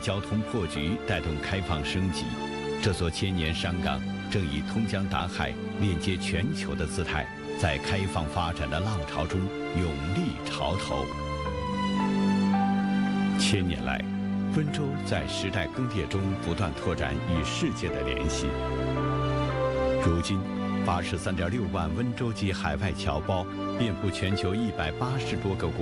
交通破局带动开放升级，这座千年商港正以通江达海、链接全球的姿态，在开放发展的浪潮中勇立潮头。千年来，温州在时代更迭中不断拓展与世界的联系。如今，83.6万温州籍海外侨胞遍布全球180多个国